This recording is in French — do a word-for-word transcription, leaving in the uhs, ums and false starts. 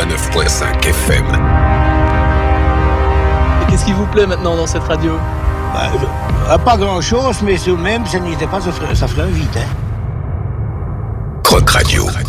quatre-vingt-neuf virgule cinq F M. Et qu'est-ce qui vous plaît maintenant dans cette radio ? Bah, euh, pas grand-chose, mais tout de même, ça n'était pas, ça ferait, ça ferait un vide. Hein. Croc Radio.